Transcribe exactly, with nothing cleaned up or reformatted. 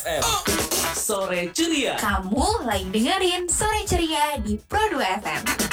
M. Sore Ceria. Kamu lagi dengerin Sore Ceria di Pro dua F M.